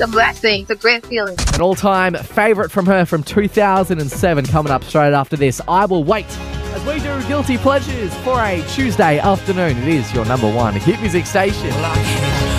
a blessing. It's a great feeling. An all-time favourite from her from 2007 coming up straight after this. I Will Wait. As we do Guilty Pleasures for a Tuesday afternoon. It is your number one hit music station.